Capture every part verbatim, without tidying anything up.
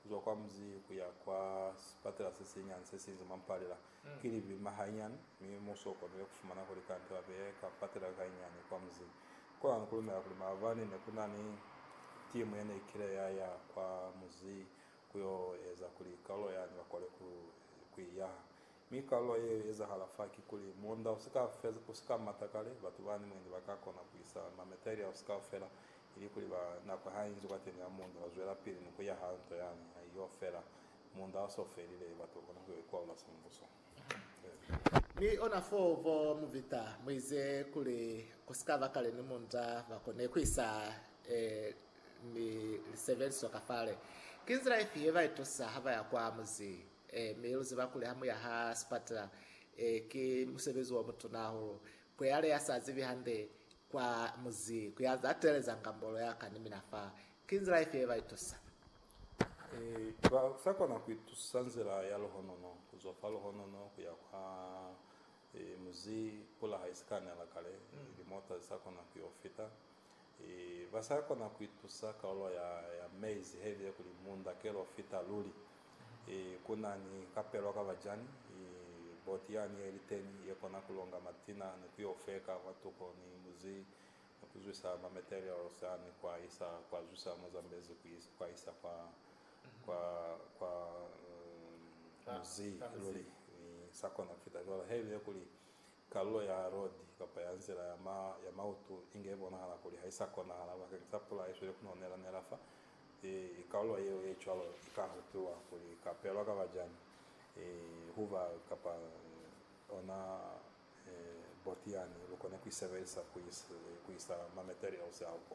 kuzwa kwa mzi kuya kwa patela sisi nyan sisi zimampalila mm. kili bi mahanyan mi musoko ne kufumana ko likanto abe ka patela kanyan kwa mzi kwa nkuluma ya kulima avani ne kuna ni timu yene ikire ya ya kwa muzi kuyo eza kuli kalo yani bakole ku kuya mikalo ye eza halafaki kuli monda usika feza kusika matakale batu bani mwende bakakona kuisa ma material usika fela ili kuli ba na kwa hainzo kwatenya monda wazwela pili nukuya hanto yani ayo fela monda so felile batu kona kuyo kwa la sombuso ni ona fovo muvita mwize kuli kusika bakale ni monda bakone kuisa eh ni sevenso kafale kinzira ifi eva itosa haba ya kwa muzi eh meluzi bakule hamu ya ha spatla eh ki musebezi wa mtu naho kwa yale yasazi bihande kwa muzi kuyaza ateleza ngambolo yaka ni minafa kinzira ifi eva itosa eh ba sako na kuitusanzira ya lohonono kuzofa lohonono kuya kwa e muzi pula haiskana la kale mm. limota sako na kuofita e basako na kuitusa kalo ya ya maize heavy kuli munda kero fita luli e kuna ni kapelo ka vajani e botiani eliteni yekona kulonga matina na kuofeka watu ko ni muzi kuzwisa ma material sana kwa isa kwa zusa Mozambezi kwa isa kwa kwa kwa um, muzi luli sako na fita dola heavy kuli kalo ya road kapa yanzira ya ma ya mautu ingebona hala kuli haisa kona hala bakisapula isho kunonera nerafa e kalo yeo yechalo ikahutua kuli kapelo kavajani e huva kapa ona e botiani lokone kuiseversa kuis kuisa ma materials alko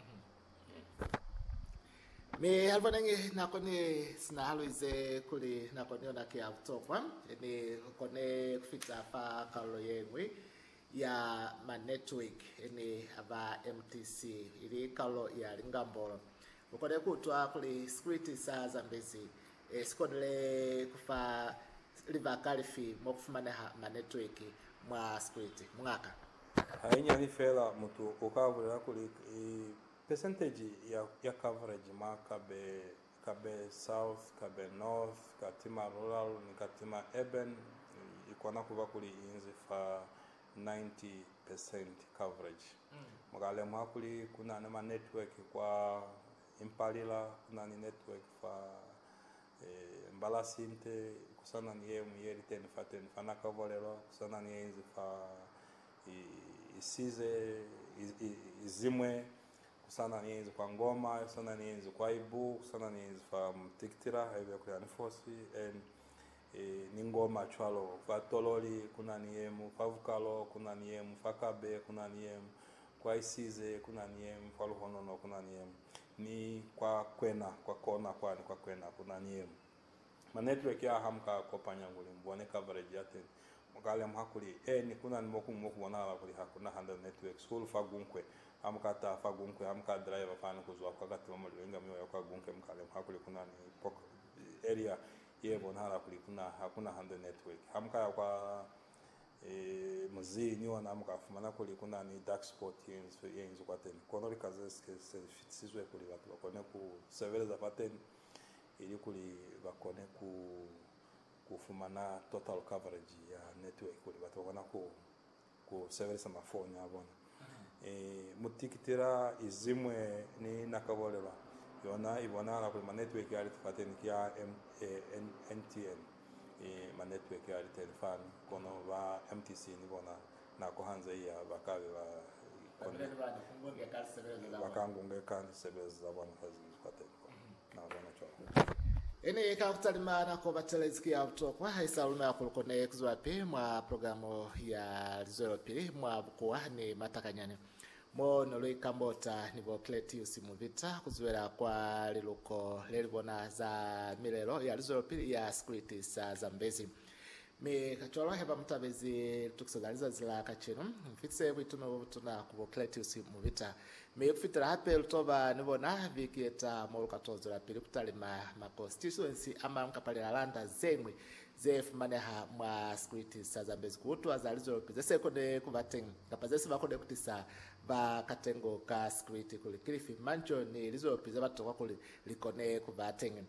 me halvanenge nakone sinalo ize kuli nakone ona kia utokwa ni kone kufita pa kalo yengwe ya ma network ni aba M T C ili kalo ya lingambolo ukone kutwa kuli script sa Zambezi e sikonele kufa liva kalifi mokufumana ma network mwa script mwaka hainya ni fela mtu ukavula kuli e, percentage ya ya coverage ma kabe kabe south kabe north katima rural ni katima urban ikona kuva kuli inzi fa ninety percent coverage magale mm. mwakuli kuna na network kwa impalila kuna ni network fa e, mbalasinte kusana ni yemu yeri ten fa ten fana kavolero kusana ni inzi fa isize izimwe sana nienzi kwa ngoma sana nienzi kwa ibu sana nienzi fa mtiktira hivyo kwa nifosi and e, ni ngoma chwalo fa tololi kuna niemu fa vukalo kuna niemu fa kabe kuna niemu kwa isize kuna niemu fa luhonono kuna niemu ni kwa kwena kwa kona kwa ni kwa kwena kuna niemu ma network ya hamka kopanya nguli mbone coverage yate mukale mhakuli eh ni kuna nimoku moku wana kuli hakuna handle network school fa gunkwe amkata fa gunkwe amka driver fa kuzwa kwa kati mo lenga miyo ya kwa gunkwe mkale mhakuli kuna ni pok area yebo nhala kuli kuna hakuna handle network amka kwa e muzi ni wana amka fumana kuli kuna ni dark spot yenzo yenzo kwa tena kono likazeske sizwe kuli watu bakone ku server za paten ili kuli bakone ku kufumana total coverage ya network kuli watu wana ku ku server sama phone yabona e mutikitira izimwe ni nakabolera yona ibona la kuli network ya paten ya N T N e ma network ya telefoni kono ba M T C ni bona na ko hanze ya bakabe ba bakangunge kandi sebeza zabona kazi paten na bona cho ene ka kutalimana ko bateleziki ya utokwa haisaluna ya kulukone kuzwapi mwa programu ya Lizolo Pili mwa bukuwa ni matakanyane mo noloi kambota nivo Cletius Muvita kuzuela kwa liluko lelibona za milelo ya Lizolo Pili ya script sa Zambezi mi kacholo heba mtabezi tukisogaliza zila kachino mfitse bwitume butuna ku Cletius Muvita mi kufitira hape lutoba nibona viketa mo katozo la pili kutalima ma constituency ama mkapalira landa zemwe zef maneha mwa script sa Zambezi kutwa za Lizolo Pili sekode kuvateng kapazesi bakode kutisa ba katengo ka script kuli kilifi mancho ni Lizolo Pili batokwa kuli likone kuvateng